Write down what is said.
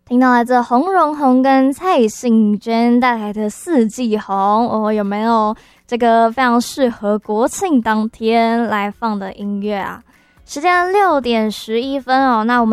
听到来自洪荣宏跟蔡幸娟带来的《四季红》哦，有没有这个非常适合国庆当天来放的音乐啊？时间6:11哦，那我们